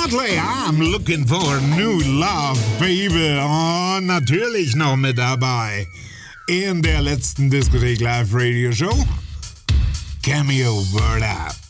Motley, I'm looking for new love, baby. Und natürlich noch mit dabei in der letzten Diskothek Live Radio Show, Cameo Word Up.